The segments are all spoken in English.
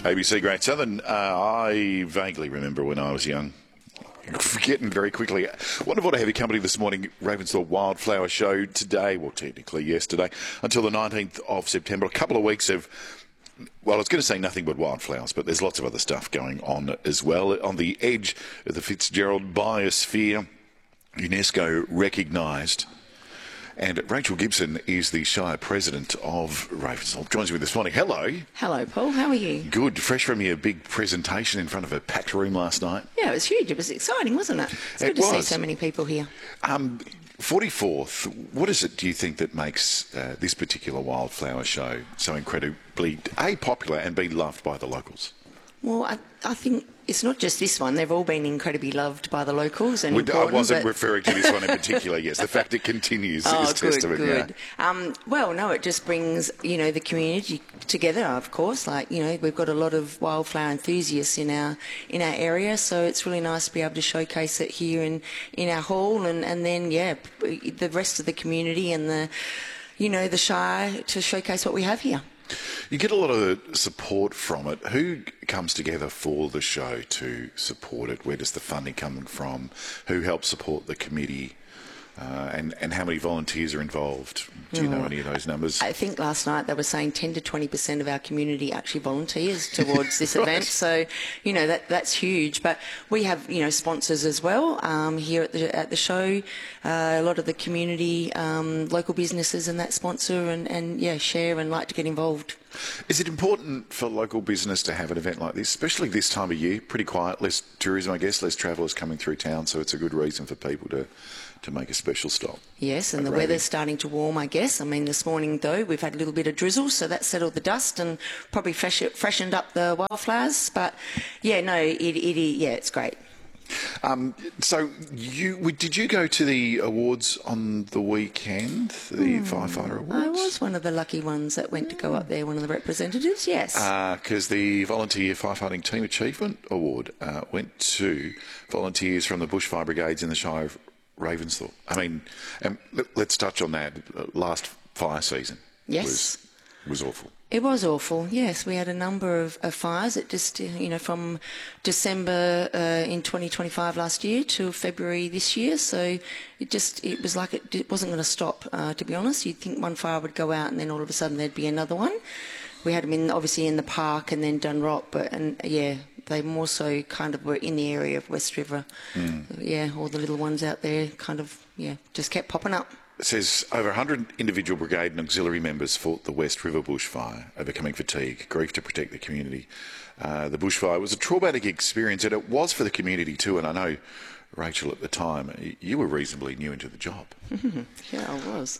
ABC Great Southern. I vaguely remember when I was young. Forgetting very quickly. Wonderful to have your company this morning. Ravensthorpe Wildflower Show today, well, technically yesterday, until the 19th of September. A couple of weeks of, well, I was going to say nothing but wildflowers, but there's lots of other stuff going on as well. On the edge of the Fitzgerald Biosphere, UNESCO recognised. And Rachel Gibson is the Shire President of Ravensthorpe. Joins me this morning. Hello. Hello, Paul. How are you? Good. Fresh from your big presentation in front of a packed room last night. Yeah, it was huge. It was exciting, wasn't it? It's good to see so many people here. 44th, what is it, do you think, that makes this particular wildflower show so incredibly, A, popular and B, loved by the locals? Well, I think it's not just this one. They've all been incredibly loved by the locals. And I wasn't referring to this one in particular, yes. The fact it continues is testament. Good. Yeah. Well, no, it just brings, the community together, of course. We've got a lot of wildflower enthusiasts in our area, so it's really nice to be able to showcase it here in our hall and then, the rest of the community and the Shire to showcase what we have here. You get a lot of support from it. Who comes together for the show to support it? Where does the funding come from? Who helps support the committee? And how many volunteers are involved? Do you know any of those numbers? I think last night they were saying 10 to 20% of our community actually volunteers towards this Right. event. So, that's huge. But we have, sponsors as well here at the show. A lot of the community, local businesses and that sponsor and share and like to get involved. Is it important for local business to have an event like this, especially this time of year? Pretty quiet, less tourism, I guess, less travellers coming through town, so it's a good reason for people to make a special stop. Yes, and the weather's starting to warm, I guess. I mean, this morning, though, we've had a little bit of drizzle, so that settled the dust and probably freshened up the wildflowers. But, it's great. So did you go to the awards on the weekend, the Firefighter Awards? I was one of the lucky ones that went to go up there, one of the representatives, yes. Because the Volunteer Firefighting Team Achievement Award went to volunteers from the Bushfire Brigades in the Shire of Ravensthorpe. I mean, let's touch on that. Last fire season was awful. It was awful, yes. We had a number of fires. It just, from December in 2025 last year to February this year. So it was like it wasn't going to stop, to be honest. You'd think one fire would go out and then all of a sudden there'd be another one. We had them obviously in the park and then Dunrock, they more so kind of were in the area of West River. All the little ones out there just kept popping up. It says over 100 individual brigade and auxiliary members fought the West River bushfire, overcoming fatigue, grief to protect the community. The bushfire was a traumatic experience, and it was for the community too. And I know, Rachel, at the time, you were reasonably new into the job. Yeah, I was.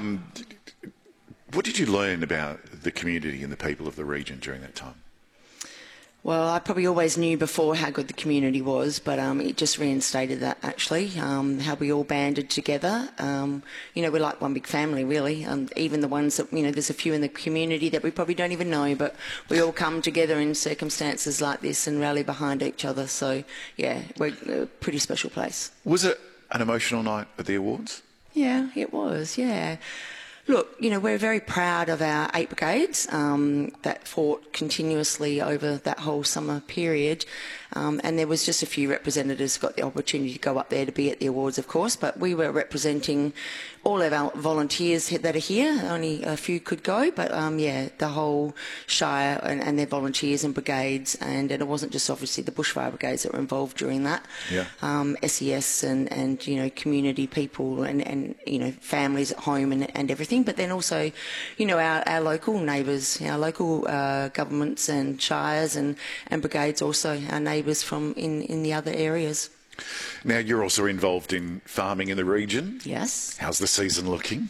What did you learn about the community and the people of the region during that time? Well, I probably always knew before how good the community was, but it just reinstated that, actually, how we all banded together. We're like one big family, really. Even the ones that, there's a few in the community that we probably don't even know, but we all come together in circumstances like this and rally behind each other. So, we're a pretty special place. Was it an emotional night at the awards? Yeah, it was, yeah. Look, we're very proud of our 8 brigades that fought continuously over that whole summer period. And there was just a few representatives who got the opportunity to go up there to be at the awards, of course, but we were representing all of our volunteers that are here. Only a few could go, but the whole Shire and their volunteers and brigades, and it wasn't just obviously the bushfire brigades that were involved during that. Yeah. SES and community people and families at home and everything, but then also, our local neighbours, our local governments and shires and brigades also, our neighbours from in the other areas. Now, you're also involved in farming in the region. Yes. How's the season looking?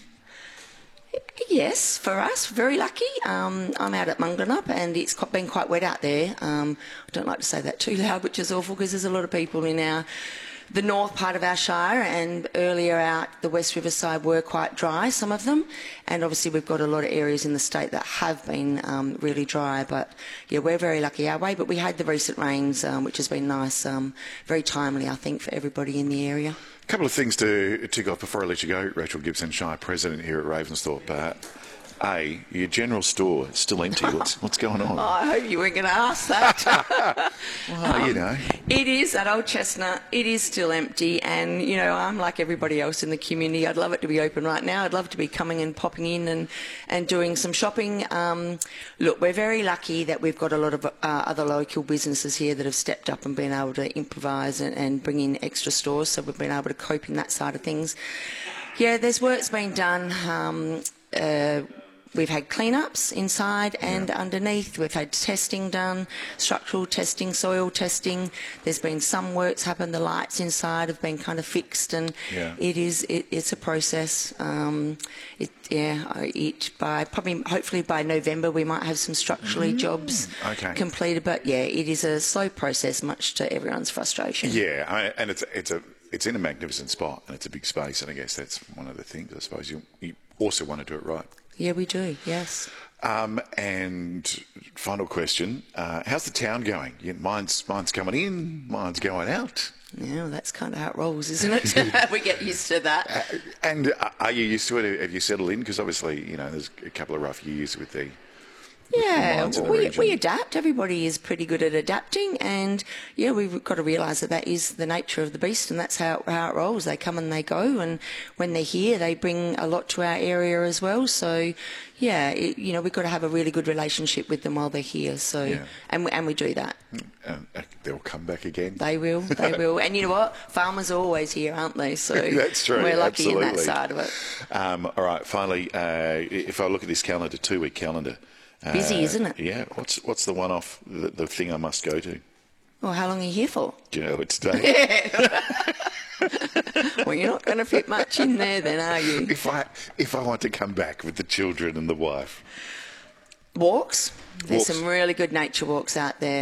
Yes, for us, very lucky. I'm out at Munganup and it's been quite wet out there. I don't like to say that too loud, which is awful because there's a lot of people in the north part of our Shire, and earlier out the West River side were quite dry, some of them, and obviously we've got a lot of areas in the state that have been really dry, but we're very lucky our way. But we had the recent rains, which has been nice, very timely, I think, for everybody in the area. A couple of things to tick off before I let you go. Rachel Gibson, Shire President here at Ravensthorpe. Your general store is still empty. What's going on? I hope you weren't going to ask that. Well, you know. It is at Old Chestnut. It is still empty, and I'm like everybody else in the community. I'd love it to be open right now. I'd love to be coming and popping in and doing some shopping. Look, we're very lucky that we've got a lot of other local businesses here that have stepped up and been able to improvise and bring in extra stores, so we've been able to cope in that side of things. Yeah, there's work's been done. We've had clean-ups inside and underneath. We've had testing done, structural testing, soil testing. There's been some works happen. The lights inside have been kind of fixed, and it's a process. Hopefully by November we might have some structurally jobs completed. But yeah, it is a slow process, much to everyone's frustration. Yeah, and it's in a magnificent spot, and it's a big space, and I guess that's one of the things. I suppose you also want to do it right. Yeah, we do, yes. And final question, how's the town going? Mine's coming in, mine's going out. Yeah, well, that's kind of how it rolls, isn't it? We get used to that. And are you used to it? Have you settled in? Because obviously, there's a couple of rough years with the... Yeah, we adapt. Everybody is pretty good at adapting, and we've got to realise that is the nature of the beast, and that's how it rolls. They come and they go, and when they're here, they bring a lot to our area as well. So, we've got to have a really good relationship with them while they're here. So, and we do that. They'll come back again. They will. They will. And you know what? Farmers are always here, aren't they? So that's true. We're lucky Absolutely. in that side of it. All right. Finally, if I look at this calendar, 2-week calendar. Busy, isn't it? Yeah. What's the one off, the thing I must go to? Well, how long are you here for? Do you know it's today? Well, you're not going to fit much in there then, are you? If I want to come back with the children and the wife. Walks. There's some really good nature walks out there.